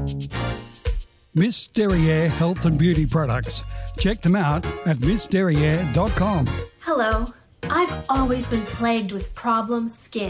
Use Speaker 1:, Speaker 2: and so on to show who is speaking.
Speaker 1: Miss Derriere Health and Beauty Products. Check them out at missderriere.com.
Speaker 2: Hello. I've always been plagued with problem skin.